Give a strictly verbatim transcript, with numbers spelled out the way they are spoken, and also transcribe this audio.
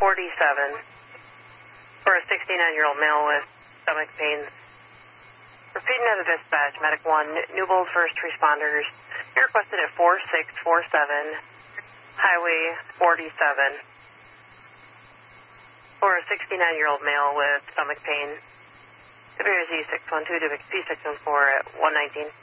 forty-seven for a sixty-nine-year-old male with stomach pain. Repeating to the dispatch, Medic one, Newbold First Responders. You're requested at four six four seven, Highway forty-seven for a sixty-nine-year-old male with stomach pain. W Z six one two to C six one four at one nineteen.